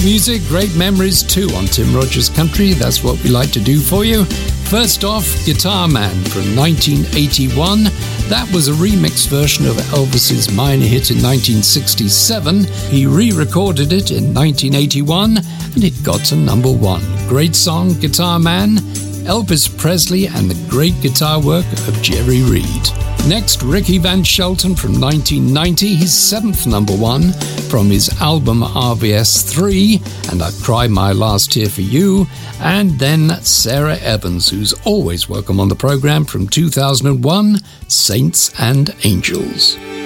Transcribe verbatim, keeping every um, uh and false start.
music, great memories too on Tim Rogers Country. That's what we like to do for you. First off, Guitar Man from nineteen eighty-one. That was a remix version of Elvis's minor hit in nineteen sixty-seven. He re-recorded it in nineteen eighty-one and it got to number one. Great song, Guitar Man, Elvis Presley and the great guitar work of Jerry Reed. Next, Ricky Van Shelton from nineteen ninety, his seventh number one from his album R V S three, and I Cry My Last Tear for You. And then Sarah Evans, who's always welcome on the program, from two thousand one, Saints and Angels.